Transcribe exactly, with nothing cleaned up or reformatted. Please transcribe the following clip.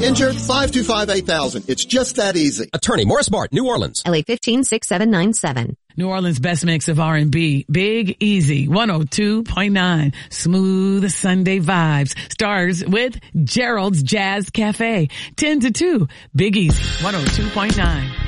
Injured? five two five, eight thousand. It's just that easy. Attorney Morris Bart, New Orleans. L A fifteen six seven nine seven. New Orleans' best mix of R and B. Big Easy, one oh two point nine. Smooth Sunday vibes. Stars with Gerald's Jazz Cafe. ten to two. Big Easy, one oh two point nine.